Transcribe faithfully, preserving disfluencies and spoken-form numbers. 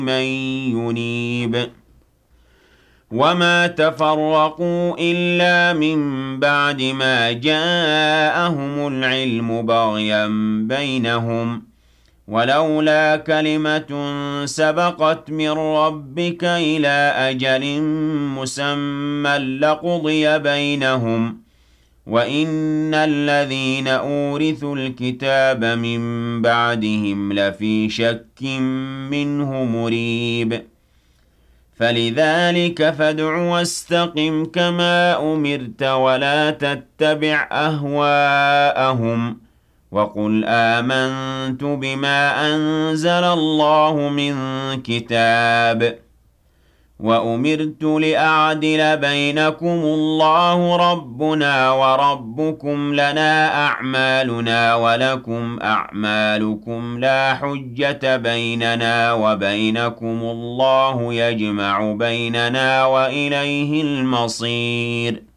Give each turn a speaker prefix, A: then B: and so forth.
A: من ينيب وما تفرقوا إلا من بعد ما جاءهم العلم بغيا بينهم ولولا كلمة سبقت من ربك إلى أجل مسمى لقضي بينهم وَإِنَّ الَّذِينَ أُورِثُوا الْكِتَابَ مِن بَعْدِهِمْ لَفِي شَكٍّ مِّنْهُ مُرِيبٍ فَلِذَلِكَ فَادْعُ وَاسْتَقِمْ كَمَا أُمِرْتَ وَلَا تَتَّبِعْ أَهْوَاءَهُمْ وَقُلْ آمَنْتُ بِمَا أَنزَلَ اللَّهُ مِن كِتَابٍ وَأُمِرْتُ لِأَعْدِلَ بَيْنَكُمُ اللَّهُ رَبُّنَا وَرَبُّكُمْ لَنَا أَعْمَالُنَا وَلَكُمْ أَعْمَالُكُمْ لَا حُجَّةَ بَيْنَنَا وَبَيْنَكُمُ اللَّهُ يَجْمَعُ بَيْنَنَا وَإِلَيْهِ الْمَصِيرُ